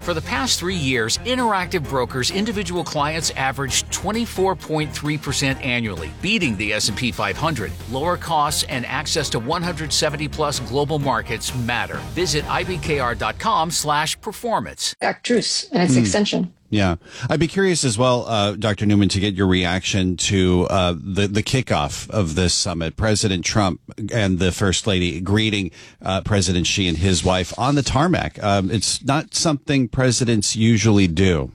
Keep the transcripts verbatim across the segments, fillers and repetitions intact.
For the past three years, Interactive Brokers individual clients averaged twenty-four point three percent annually, beating the S and P five hundred. Lower costs and access to one hundred seventy plus global markets matter. Visit I B K R dot com slash performance. Truce and its mm. extension. Yeah. I'd be curious as well, uh, Doctor Newman, to get your reaction to uh, the, the kickoff of this summit. President Trump and the First Lady greeting uh, President Xi and his wife on the tarmac. Um, it's not something presidents usually do.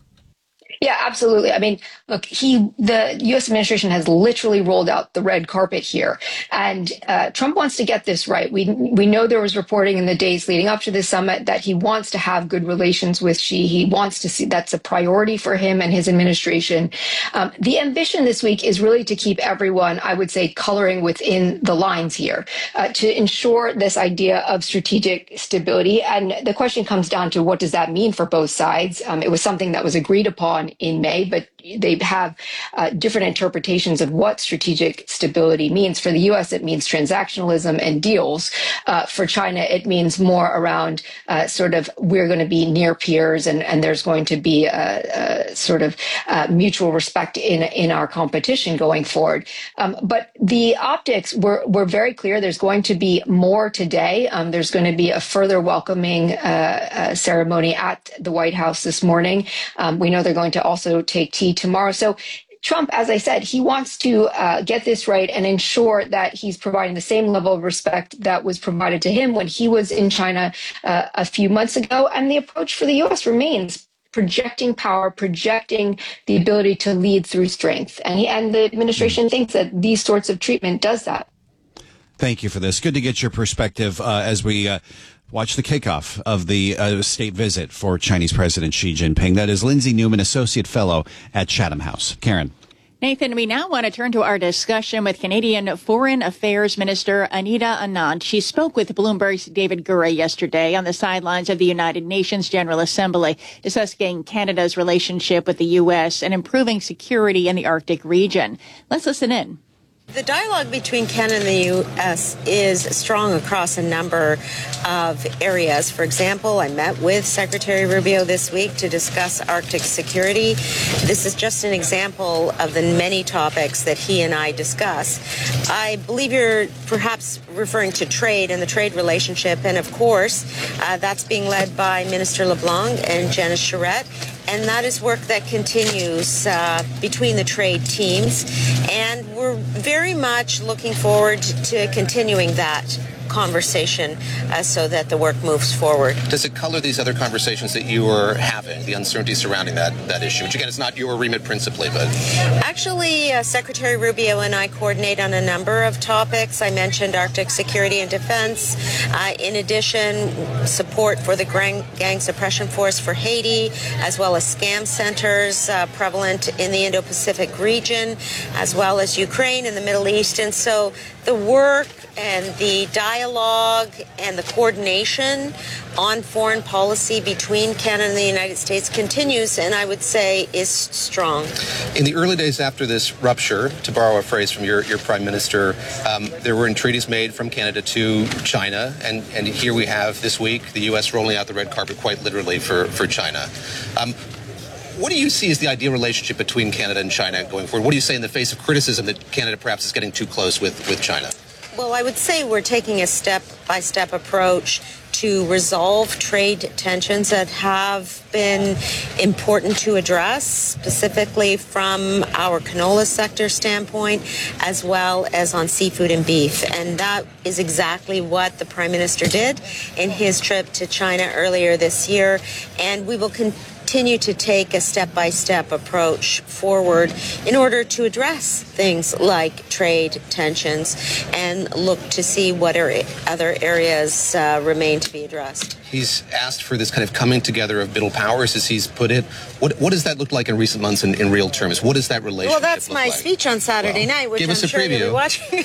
Yeah, absolutely. I mean, look, he, the U S administration has literally rolled out the red carpet here, and uh, Trump wants to get this right. We we know there was reporting in the days leading up to this summit that he wants to have good relations with Xi. He wants to see that's a priority for him and his administration. Um, the ambition this week is really to keep everyone, I would say, coloring within the lines here, uh, to ensure this idea of strategic stability. And the question comes down to what does that mean for both sides? Um, it was something that was agreed upon in May, but they have uh, different interpretations of what strategic stability means. For the U S, it means transactionalism and deals. Uh, for China, it means more around uh, sort of we're going to be near peers, and, and there's going to be a, a sort of uh, mutual respect in in our competition going forward. Um, but the optics were, were very clear. There's going to be more today. Um, there's going to be a further welcoming uh, uh, ceremony at the White House this morning. Um, we know they're going to also take tea tomorrow. So Trump, as I said, he wants to uh, get this right and ensure that he's providing the same level of respect that was provided to him when he was in China uh, a few months ago. And the approach for the U S remains projecting power, projecting the ability to lead through strength. And, he, and the administration thinks that these sorts of treatment does that. Thank you for this. Good to get your perspective uh, as we uh, watch the kickoff of the uh, state visit for Chinese President Xi Jinping. That is Lindsay Newman, Associate Fellow at Chatham House. Karen. Nathan, we now want to turn to our discussion with Canadian Foreign Affairs Minister Anita Anand. She spoke with Bloomberg's David Gura yesterday on the sidelines of the United Nations General Assembly, discussing Canada's relationship with the U S and improving security in the Arctic region. Let's listen in. The dialogue between Canada and the U S is strong across a number of areas. For example, I met with Secretary Rubio this week to discuss Arctic security. This is just an example of the many topics that he and I discuss. I believe you're perhaps referring to trade and the trade relationship, and of course, uh, that's being led by Minister LeBlanc and Janice Charette. And that is work that continues uh, between the trade teams. And we're very much looking forward to continuing that conversation uh, so that the work moves forward. Does it color these other conversations that you were having, the uncertainty surrounding that, that issue? Which, again, it's not your remit principally, but... Actually, uh, Secretary Rubio and I coordinate on a number of topics. I mentioned Arctic security and defense. Uh, in addition, support for the gang, gang suppression force for Haiti, as well as scam centers uh, prevalent in the Indo-Pacific region, as well as Ukraine and the Middle East. And so the work and the dialogue and the coordination on foreign policy between Canada and the United States continues, and I would say is strong. In the early days after this rupture, to borrow a phrase from your, your Prime Minister, um, there were entreaties made from Canada to China, and, and here we have this week the U S rolling out the red carpet quite literally for, for China. Um, What do you see as the ideal relationship between Canada and China going forward? What do you say in the face of criticism that Canada perhaps is getting too close with, with China? Well, I would say we're taking a step-by-step approach to resolve trade tensions that have been important to address, specifically from our canola sector standpoint, as well as on seafood and beef. And that is exactly what the Prime Minister did in his trip to China earlier this year. And we will continue continue to take a step-by-step approach forward in order to address things like trade tensions and look to see what are other areas uh, remain to be addressed. He's asked for this kind of coming together of middle powers, as he's put it. What what does that look like in recent months in, in real terms? What does that relationship Well, that's look my like? speech on Saturday well, night, which give I'm us a sure preview. you'll be watching.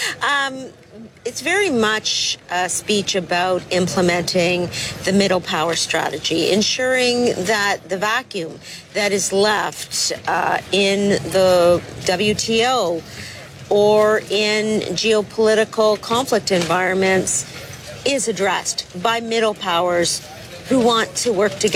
um, It's very much a speech about implementing the middle power strategy, ensuring that the vacuum that is left uh, in the W T O or in geopolitical conflict environments is addressed by middle powers who want to work together.